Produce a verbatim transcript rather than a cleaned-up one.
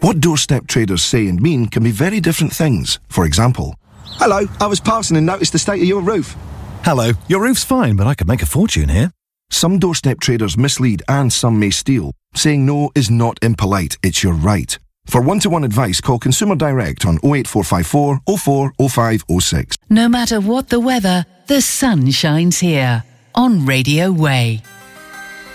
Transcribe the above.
What doorstep traders say and mean can be very different things. For example, hello, I was passing and noticed the state of your roof. Hello, your roof's fine, but I could make a fortune here. Some doorstep traders mislead and some may steal. Saying no is not impolite, it's your right. For one-to-one advice, call Consumer Direct on oh eight four five four, oh four, oh five oh six. No matter what the weather, the sun shines here on Radio Way.